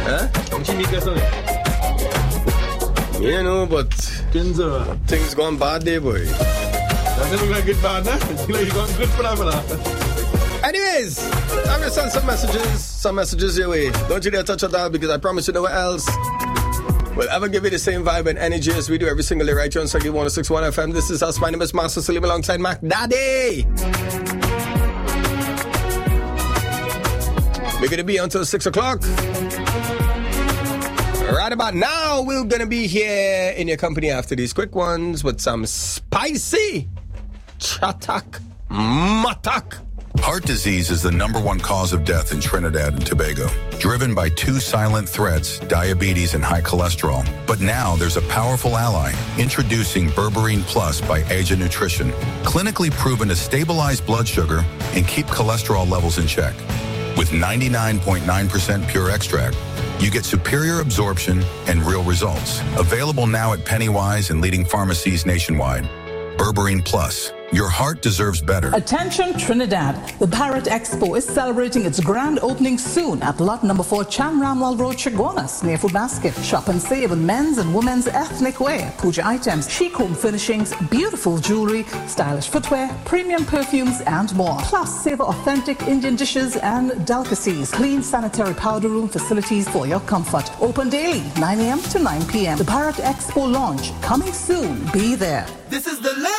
Huh? You know, but things gone bad there, boy. That doesn't look like it bad, huh? You got good for that, fella. Anyways, I'm gonna send some messages your way. Don't you dare touch it down, because I promise you nowhere else will ever give you the same vibe and energy as we do every single day right here on Saggy 106.1 FM. This is us. My name is Master Salim alongside Mac Daddy. We're gonna be until 6 o'clock. Right about now, we're gonna be here in your company after these quick ones with some spicy chatak matak. Heart disease is the #1 cause of death in Trinidad and Tobago, driven by 2 silent threats, diabetes and high cholesterol. But now there's a powerful ally, introducing Berberine Plus by Asia Nutrition, clinically proven to stabilize blood sugar and keep cholesterol levels in check. With 99.9% pure extract, you get superior absorption and real results. Available now at Pennywise and leading pharmacies nationwide. Berberine Plus. Your heart deserves better. Attention Trinidad. The Bharat Expo is celebrating its grand opening soon at lot number 4 Chan Ramwal Road, Chaguanas, near Food Basket. Shop and save on men's and women's ethnic wear, puja items, chic home furnishings, beautiful jewelry, stylish footwear, premium perfumes and more. Plus, savor authentic Indian dishes and delicacies. Clean sanitary powder room facilities for your comfort. Open daily, 9 a.m. to 9 p.m. The Bharat Expo launch coming soon. Be there. This is the